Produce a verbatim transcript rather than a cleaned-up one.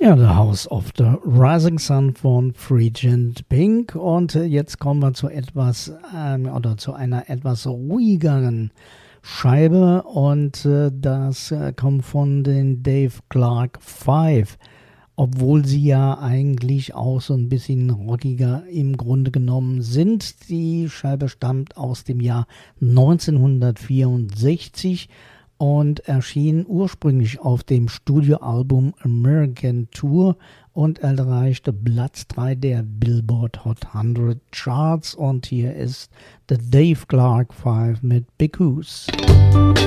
Ja, The House of the Rising Sun von Frigid Pink. Und jetzt kommen wir zu etwas, ähm, oder zu einer etwas ruhigeren Scheibe. Und äh, das äh, kommt von den Dave Clark Five. Obwohl sie ja eigentlich auch so ein bisschen rockiger im Grunde genommen sind. Die Scheibe stammt aus dem Jahr neunzehnhundertvierundsechzig und erschien ursprünglich auf dem Studioalbum American Tour und erreichte Platz drei der Billboard Hot hundert Charts. Und hier ist The Dave Clark Five mit Because.